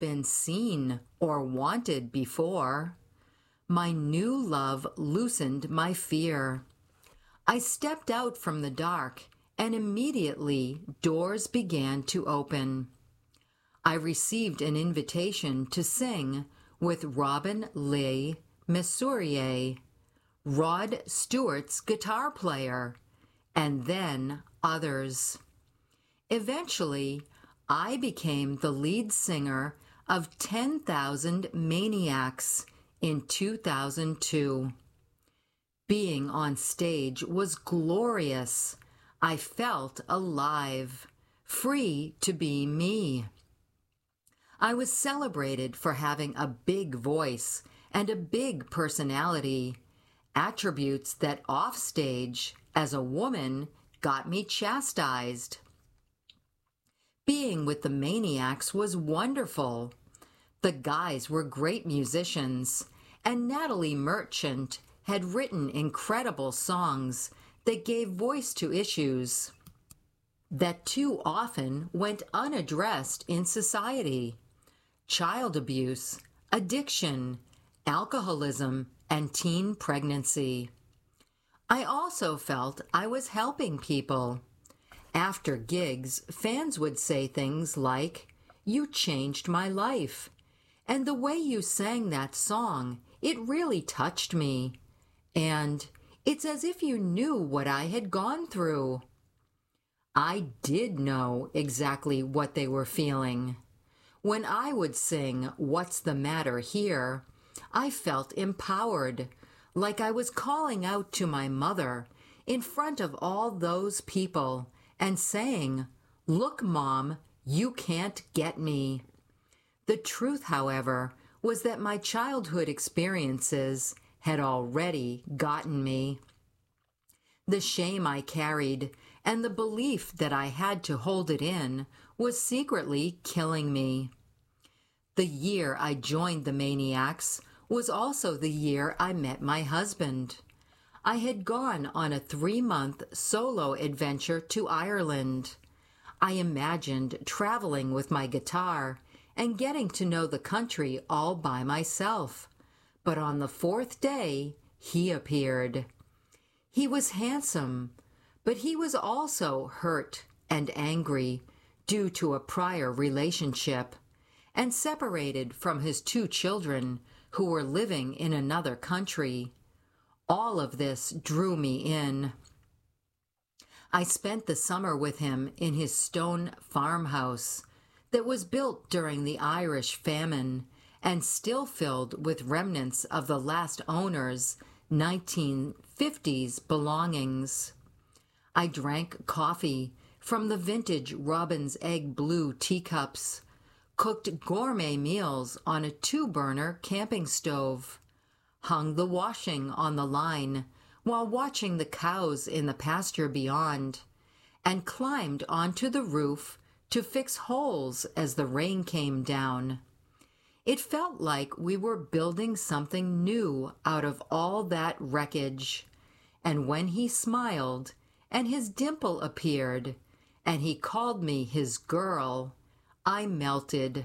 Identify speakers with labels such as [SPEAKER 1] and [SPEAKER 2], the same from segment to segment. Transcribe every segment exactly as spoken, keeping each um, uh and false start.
[SPEAKER 1] been seen or wanted before. My new love loosened my fear. I stepped out from the dark, and immediately doors began to open. I received an invitation to sing with Robin Lee Mesurier, Rod Stewart's guitar player, and then others. Eventually, I became the lead singer of ten thousand Maniacs in two thousand two. Being on stage was glorious. I felt alive, free to be me. I was celebrated for having a big voice and a big personality, attributes that offstage, as a woman, got me chastised. Being with the Maniacs was wonderful. The guys were great musicians, and Natalie Merchant had written incredible songs that gave voice to issues that too often went unaddressed in society: child abuse, addiction, alcoholism, and teen pregnancy. I also felt I was helping people. After gigs, fans would say things like, "You changed my life," and the way you sang that song, it really touched me. And it's as if you knew what I had gone through. I did know exactly what they were feeling. When I would sing "What's the Matter Here," I felt empowered, like I was calling out to my mother in front of all those people and saying, "Look, Mom, you can't get me." The truth, however, was that my childhood experiences had already gotten me. The shame I carried and the belief that I had to hold it in was secretly killing me. The year I joined the Maniacs was also the year I met my husband. I had gone on a three-month solo adventure to Ireland. I imagined traveling with my guitar and getting to know the country all by myself. But on the fourth day, he appeared. He was handsome, but he was also hurt and angry due to a prior relationship, and separated from his two children who were living in another country. All of this drew me in. I spent the summer with him in his stone farmhouse that was built during the Irish famine and still filled with remnants of the last owner's nineteen fifties belongings. I drank coffee from the vintage Robin's Egg Blue teacups, cooked gourmet meals on a two-burner camping stove, hung the washing on the line while watching the cows in the pasture beyond, and climbed onto the roof to fix holes as the rain came down. It felt like we were building something new out of all that wreckage. And when he smiled, and his dimple appeared, and he called me his girl, I melted.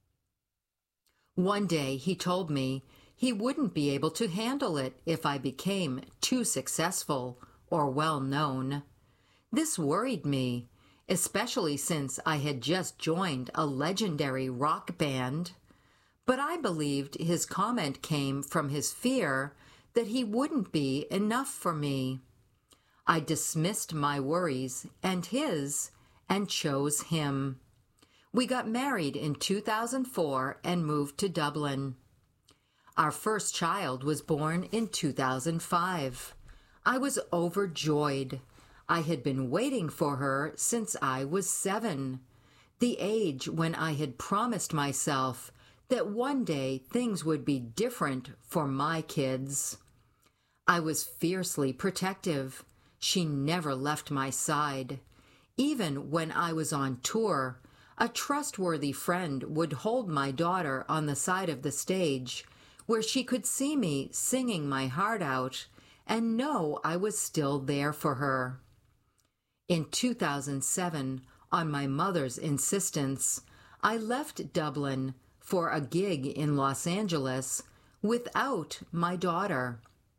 [SPEAKER 1] One day he told me he wouldn't be able to handle it if I became too successful or well-known. This worried me, especially since I had just joined a legendary rock band. But I believed his comment came from his fear that he wouldn't be enough for me. I dismissed my worries and his and chose him. We got married in two thousand four and moved to Dublin. Our first child was born in two thousand five. I was overjoyed. I had been waiting for her since I was seven, the age when I had promised myself that one day things would be different for my kids. I was fiercely protective. She never left my side. Even when I was on tour, a trustworthy friend would hold my daughter on the side of the stage where she could see me singing my heart out and know I was still there for her. In two thousand seven, on my mother's insistence, I left Dublin for a gig in Los Angeles without my daughter.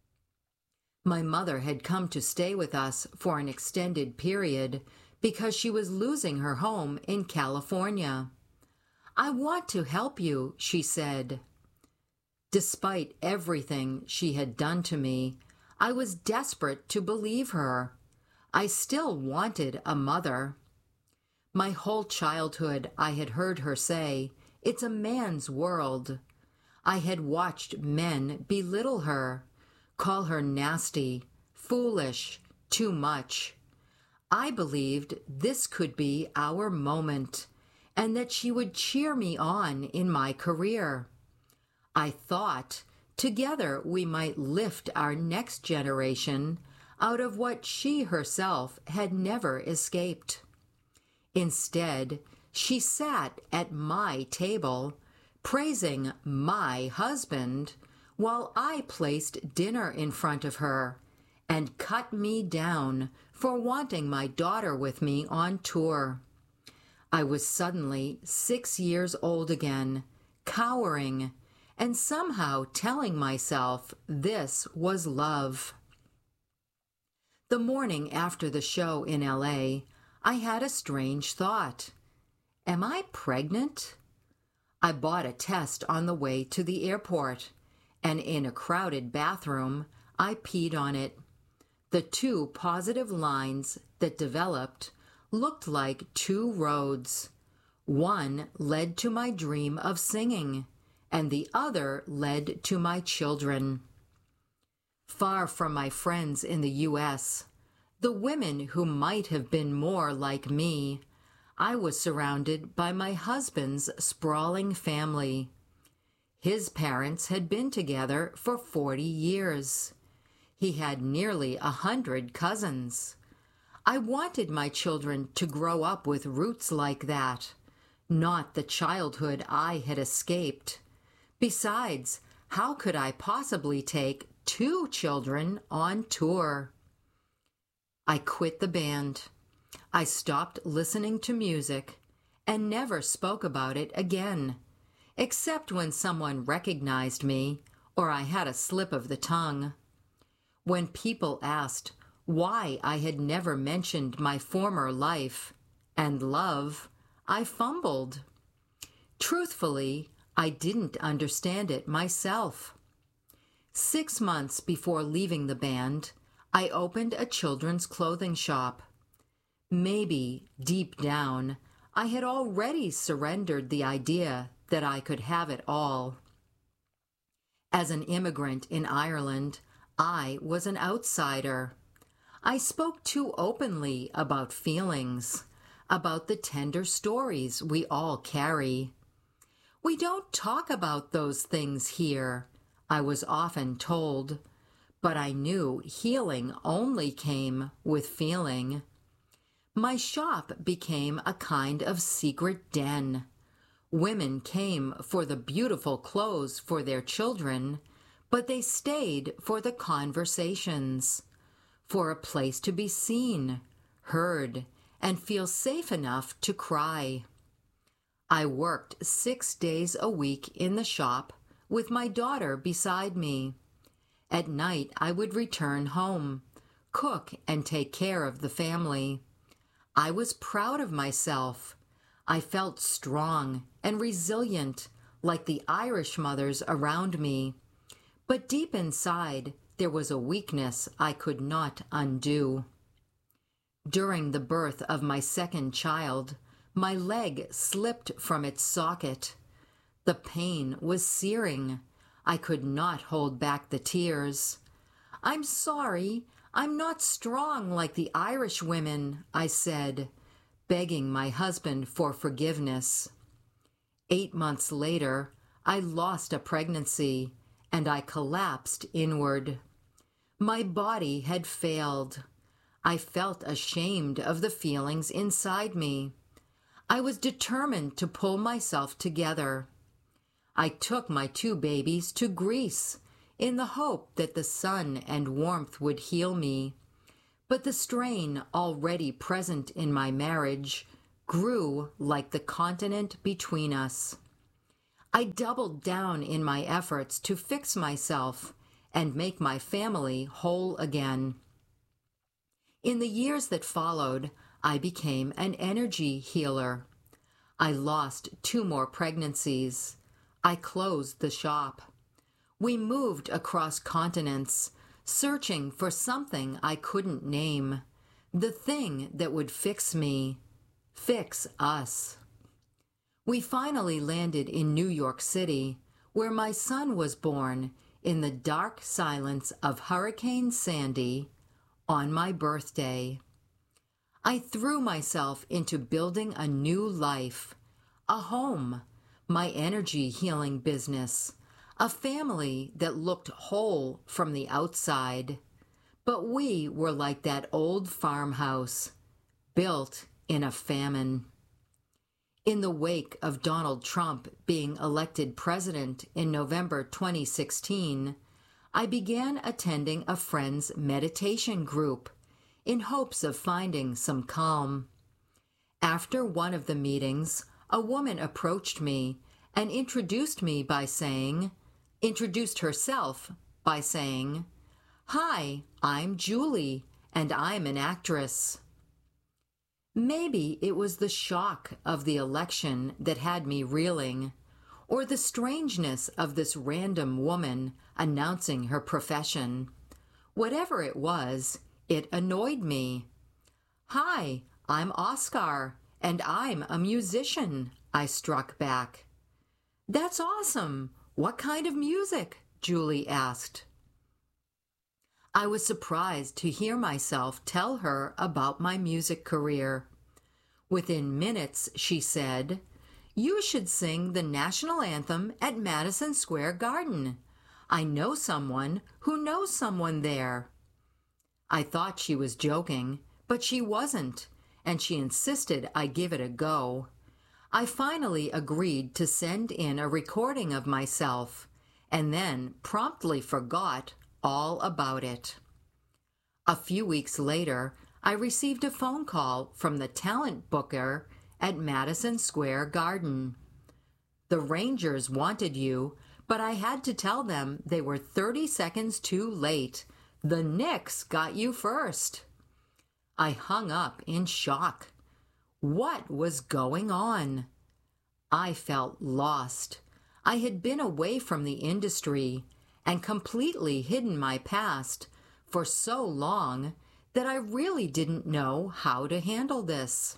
[SPEAKER 1] My mother had come to stay with us for an extended period because she was losing her home in California. "I want to help you," she said. Despite everything she had done to me, I was desperate to believe her. I still wanted a mother. My whole childhood I had heard her say, "It's a man's world." I had watched men belittle her, call her nasty, foolish, too much. I believed this could be our moment, and that she would cheer me on in my career. I thought together we might lift our next generation out of what she herself had never escaped. Instead, she sat at my table, praising my husband, while I placed dinner in front of her, and cut me down for wanting my daughter with me on tour. I was suddenly six years old again, cowering, and somehow telling myself this was love. The morning after the show in L A, I had a strange thought. Am I pregnant? I bought a test on the way to the airport, and in a crowded bathroom, I peed on it. The two positive lines that developed looked like two roads. One led to my dream of singing, and the other led to my children. Far from my friends in the U S, the women who might have been more like me, I was surrounded by my husband's sprawling family. His parents had been together for forty years. He had nearly a hundred cousins. I wanted my children to grow up with roots like that, not the childhood I had escaped. Besides, how could I possibly take two children on tour? I quit the band. I stopped listening to music and never spoke about it again, except when someone recognized me or I had a slip of the tongue. When people asked why I had never mentioned my former life and love, I fumbled. Truthfully, I didn't understand it myself. Six months before leaving the band, I opened a children's clothing shop. Maybe, deep down, I had already surrendered the idea that I could have it all. As an immigrant in Ireland, I was an outsider. I spoke too openly about feelings, about the tender stories we all carry. "We don't talk about those things here," I was often told, but I knew healing only came with feeling. My shop became a kind of secret den. Women came for the beautiful clothes for their children, but they stayed for the conversations, for a place to be seen, heard, and feel safe enough to cry. I worked six days a week in the shop with my daughter beside me. At night, I would return home, cook, and take care of the family. I was proud of myself. I felt strong and resilient, like the Irish mothers around me. But deep inside, there was a weakness I could not undo. During the birth of my second child, my leg slipped from its socket. The pain was searing. I could not hold back the tears. "I'm sorry, I'm not strong like the Irish women," I said, begging my husband for forgiveness. Eight months later, I lost a pregnancy, and I collapsed inward. My body had failed. I felt ashamed of the feelings inside me. I was determined to pull myself together. I took my two babies to Greece in the hope that the sun and warmth would heal me, but the strain already present in my marriage grew like the continent between us. I doubled down in my efforts to fix myself and make my family whole again. In the years that followed, I became an energy healer. I lost two more pregnancies. I closed the shop. We moved across continents, searching for something I couldn't name, the thing that would fix me, fix us. We finally landed in New York City, where my son was born in the dark silence of Hurricane Sandy on my birthday. I threw myself into building a new life, a home, my energy healing business, a family that looked whole from the outside. But we were like that old farmhouse, built in a famine. In the wake of Donald Trump being elected president in November twenty sixteen, I began attending a friend's meditation group in hopes of finding some calm. After one of the meetings, a woman approached me and introduced me by saying, introduced herself by saying, "Hi, I'm Julie, and I'm an actress." Maybe it was the shock of the election that had me reeling, or the strangeness of this random woman announcing her profession. Whatever it was, it annoyed me. "Hi, I'm Oscar, and I'm a musician," I struck back. "That's awesome. What kind of music?" Julie asked. I was surprised to hear myself tell her about my music career. Within minutes, she said, "You should sing the national anthem at Madison Square Garden. I know someone who knows someone there." I thought she was joking, but she wasn't, and she insisted I give it a go. I finally agreed to send in a recording of myself, and then promptly forgot all about it. A few weeks later, I received a phone call from the talent booker at Madison Square Garden. "The Rangers wanted you, but I had to tell them they were thirty seconds too late. The Knicks got you first." I hung up in shock. What was going on? I felt lost. I had been away from the industry and completely hidden my past for so long that I really didn't know how to handle this.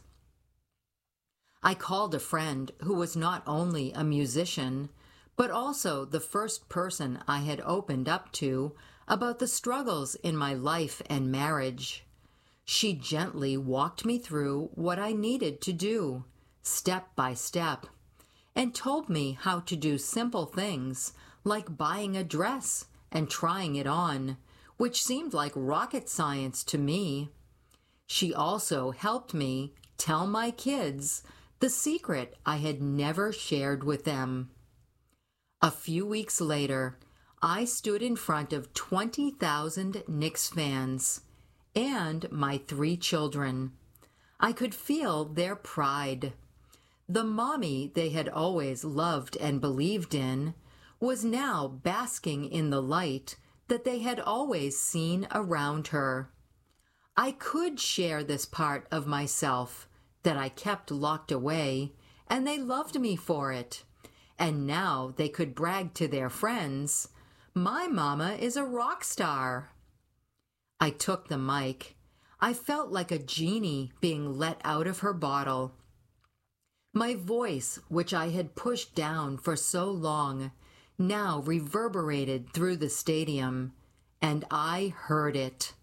[SPEAKER 1] I called a friend who was not only a musician, but also the first person I had opened up to about the struggles in my life and marriage. She gently walked me through what I needed to do, step by step, and told me how to do simple things like buying a dress and trying it on, which seemed like rocket science to me. She also helped me tell my kids the secret I had never shared with them. A few weeks later, I stood in front of twenty thousand Knicks fans and my three children. I could feel their pride. The mommy they had always loved and believed in was now basking in the light that they had always seen around her. I could share this part of myself that I kept locked away, and they loved me for it. And now they could brag to their friends, "My mama is a rock star." I took the mic. I felt like a genie being let out of her bottle. My voice, which I had pushed down for so long, now reverberated through the stadium, and I heard it.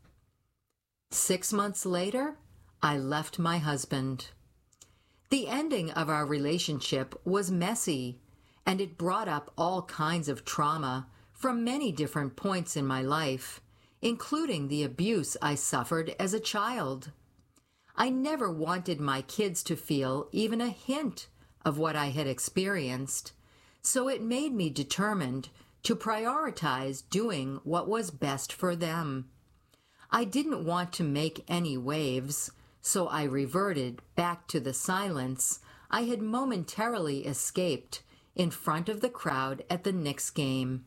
[SPEAKER 1] Six months later, I left my husband. The ending of our relationship was messy, and it brought up all kinds of trauma from many different points in my life, including the abuse I suffered as a child. I never wanted my kids to feel even a hint of what I had experienced, so it made me determined to prioritize doing what was best for them. I didn't want to make any waves, so I reverted back to the silence I had momentarily escaped in front of the crowd at the Knicks game.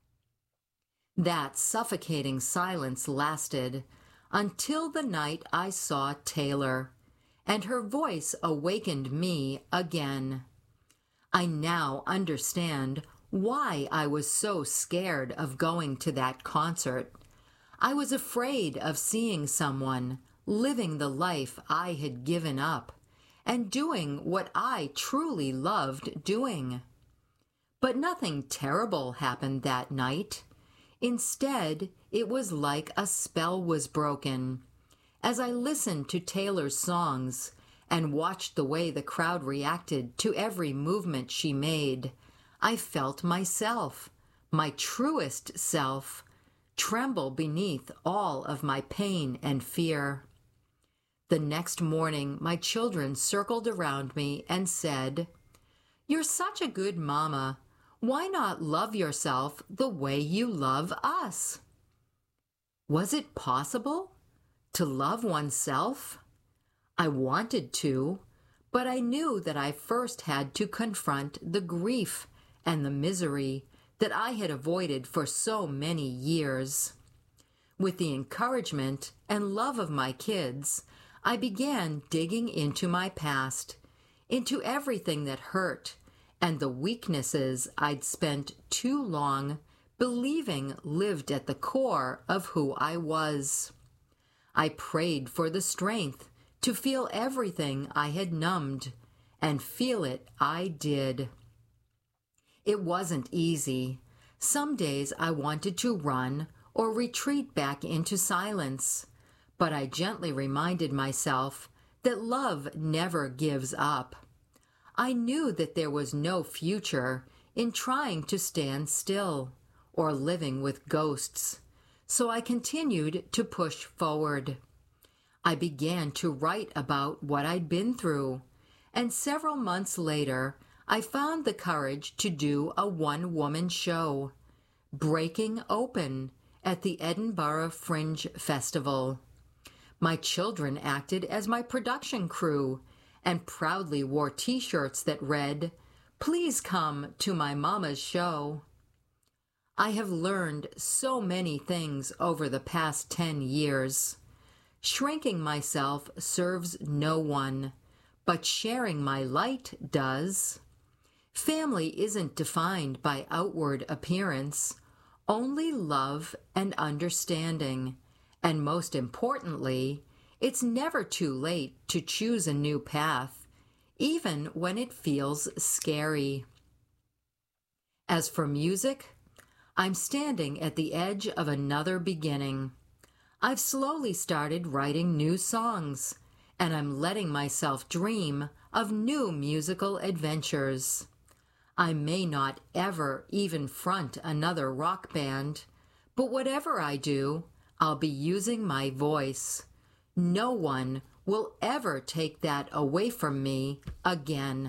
[SPEAKER 1] That suffocating silence lasted until the night I saw Taylor, and her voice awakened me again. I now understand why I was so scared of going to that concert. I was afraid of seeing someone living the life I had given up and doing what I truly loved doing. But nothing terrible happened that night. Instead, it was like a spell was broken. As I listened to Taylor's songs and watched the way the crowd reacted to every movement she made, I felt myself, my truest self, tremble beneath all of my pain and fear. The next morning, my children circled around me and said, "You're such a good mama. Why not love yourself the way you love us?" Was it possible to love oneself? I wanted to, but I knew that I first had to confront the grief and the misery that I had avoided for so many years. With the encouragement and love of my kids, I began digging into my past, into everything that hurt, and the weaknesses I'd spent too long believing lived at the core of who I was. I prayed for the strength to feel everything I had numbed, and feel it I did. It wasn't easy. Some days I wanted to run or retreat back into silence, but I gently reminded myself that love never gives up. I knew that there was no future in trying to stand still or living with ghosts, so I continued to push forward. I began to write about what I'd been through, and several months later, I found the courage to do a one-woman show, Breaking Open, at the Edinburgh Fringe Festival. My children acted as my production crew and proudly wore T-shirts that read, "Please come to my mama's show." I have learned so many things over the past ten years. Shrinking myself serves no one, but sharing my light does. Family isn't defined by outward appearance, only love and understanding, and most importantly, it's never too late to choose a new path, even when it feels scary. As for music, I'm standing at the edge of another beginning. I've slowly started writing new songs, and I'm letting myself dream of new musical adventures. I may not ever even front another rock band, but whatever I do, I'll be using my voice. No one will ever take that away from me again.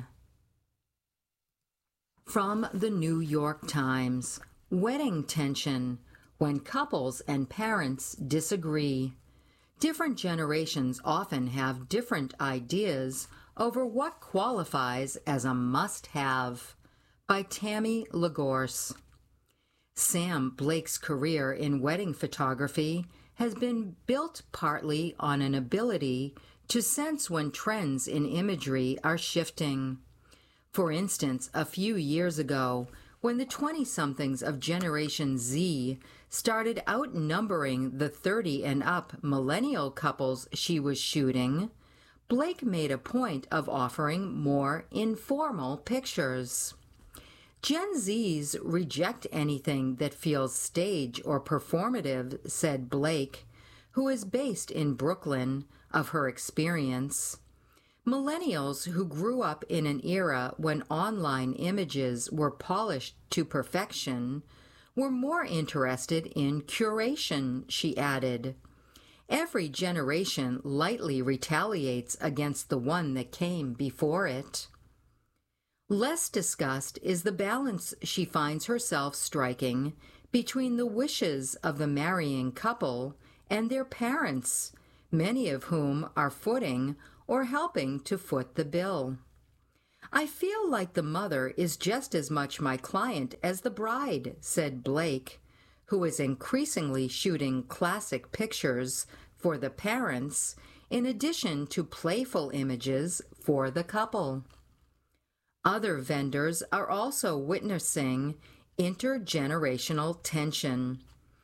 [SPEAKER 1] From the New York Times, Wedding Tension, when couples and parents disagree. Different generations often have different ideas over what qualifies as a must-have. By Tammy Lagorce. Sam Blake's career in wedding photography has been built partly on an ability to sense when trends in imagery are shifting. For instance, a few years ago, when the twenty-somethings of Generation Z started outnumbering the thirty and up millennial couples she was shooting, Blake made a point of offering more informal pictures. Gen Zs reject anything that feels stage or performative, said Blake, who is based in Brooklyn, of her experience. Millennials who grew up in an era when online images were polished to perfection were more interested in curation, she added. Every generation lightly retaliates against the one that came before it. Less discussed is the balance she finds herself striking between the wishes of the marrying couple and their parents, many of whom are footing or helping to foot the bill. I feel like the mother is just as much my client as the bride, said Blake, who is increasingly shooting classic pictures for the parents in addition to playful images for the couple. Other vendors are also witnessing intergenerational tension.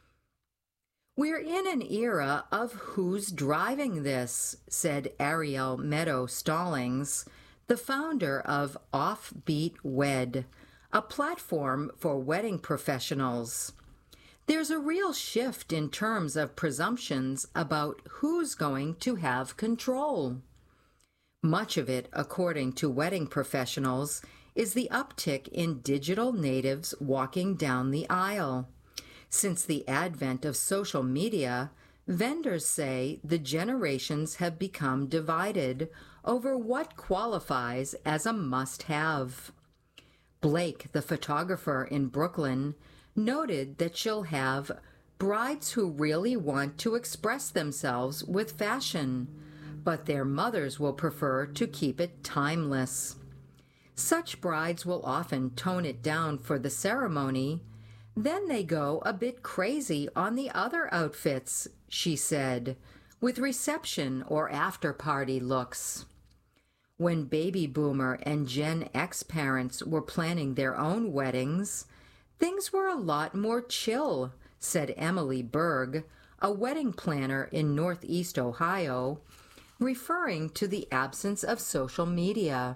[SPEAKER 1] We're in an era of who's driving this, said Ariel Meadow Stallings, the founder of Offbeat Wed, a platform for wedding professionals. There's a real shift in terms of presumptions about who's going to have control. Much of it, according to wedding professionals, is the uptick in digital natives walking down the aisle. Since the advent of social media, vendors say the generations have become divided over what qualifies as a must-have. Blake, the photographer in Brooklyn, noted that she'll have brides who really want to express themselves with fashion, but their mothers will prefer to keep it timeless. Such brides will often tone it down for the ceremony, then they go a bit crazy on the other outfits, she said, with reception or after-party looks. When baby boomer and Gen X parents were planning their own weddings, things were a lot more chill, said Emily Berg, a wedding planner in Northeast Ohio, referring to the absence of social media.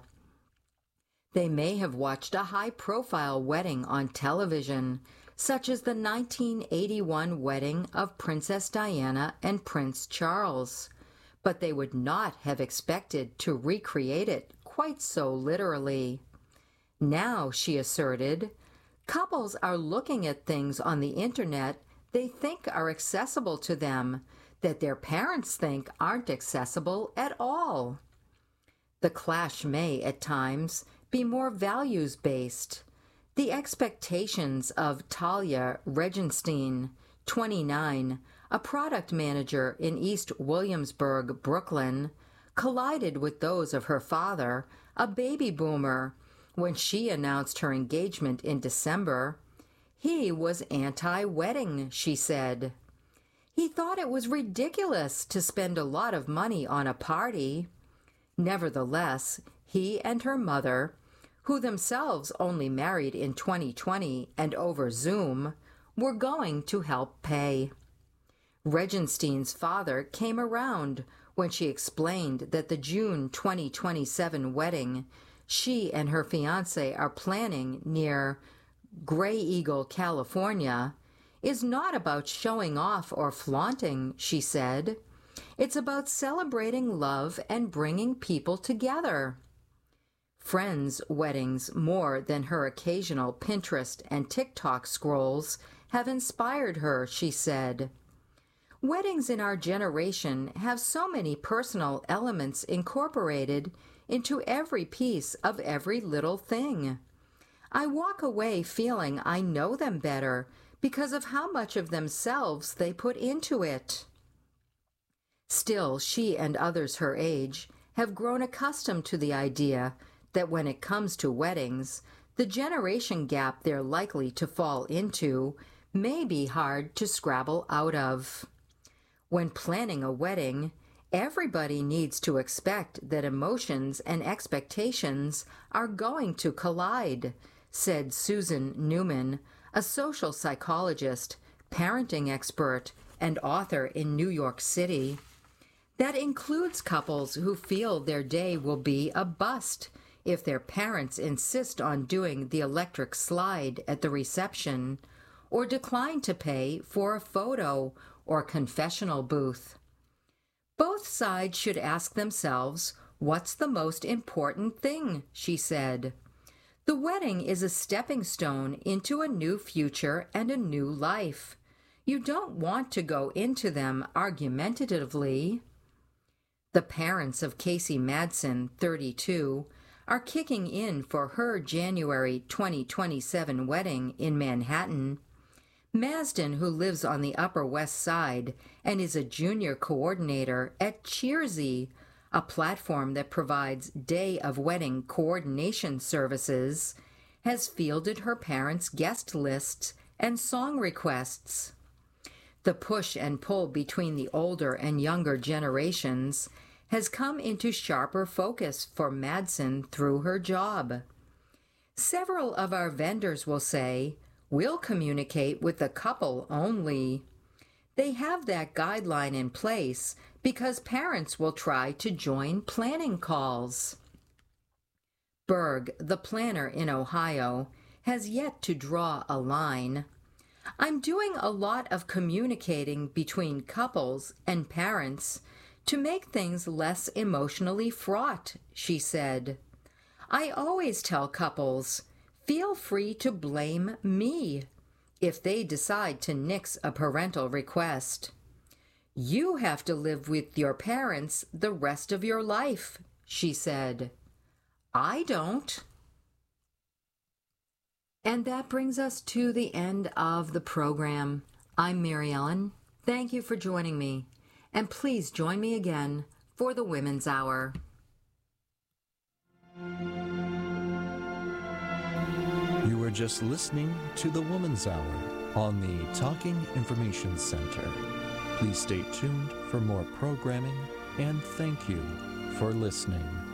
[SPEAKER 1] They may have watched a high-profile wedding on television, such as the nineteen eighty-one wedding of Princess Diana and Prince Charles, but they would not have expected to recreate it quite so literally. Now, she asserted, couples are looking at things on the internet they think are accessible to them, that their parents think aren't accessible at all. The clash may, at times, be more values-based. The expectations of Talia Regenstein, twenty-nine, a product manager in East Williamsburg, Brooklyn, collided with those of her father, a baby boomer, when she announced her engagement in December. He was anti-wedding, she said. He thought it was ridiculous to spend a lot of money on a party. Nevertheless, he and her mother, who themselves only married in twenty twenty and over Zoom, were going to help pay. Regenstein's father came around when she explained that the June twenty twenty-seven wedding she and her fiancé are planning near Gray Eagle, California, is not about showing off or flaunting, she said. It's about celebrating love and bringing people together. Friends' weddings, more than her occasional Pinterest and TikTok scrolls, have inspired her, she said. Weddings in our generation have so many personal elements incorporated into every piece of every little thing. I walk away feeling I know them better because of how much of themselves they put into it. Still, she and others her age have grown accustomed to the idea that when it comes to weddings, the generation gap they're likely to fall into may be hard to scrabble out of. When planning a wedding, everybody needs to expect that emotions and expectations are going to collide, said Susan Newman, a social psychologist, parenting expert, and author in New York City. That includes couples who feel their day will be a bust if their parents insist on doing the electric slide at the reception or decline to pay for a photo or confessional booth. Both sides should ask themselves, what's the most important thing, she said. The wedding is a stepping stone into a new future and a new life. You don't want to go into them argumentatively. The parents of Casey Madsen, thirty-two, are kicking in for her January twenty twenty-seven wedding in Manhattan. Masden, who lives on the Upper West Side and is a junior coordinator at Cheersy, a platform that provides day of wedding coordination services, has fielded her parents' guest lists and song requests. The push and pull between the older and younger generations has come into sharper focus for Madsen through her job. Several of our vendors will say, "We'll communicate with the couple only." They have that guideline in place because parents will try to join planning calls. Berg, the planner in Ohio, has yet to draw a line. "I'm doing a lot of communicating between couples and parents to make things less emotionally fraught," she said. "I always tell couples, feel free to blame me if they decide to nix a parental request. You have to live with your parents the rest of your life," she said. "I don't." And that brings us to the end of the program. I'm Mary Ellen. Thank you for joining me. And please join me again for the Women's Hour.
[SPEAKER 2] You were just listening to the Woman's Hour on the Talking Information Center. Please stay tuned for more programming, and thank you for listening.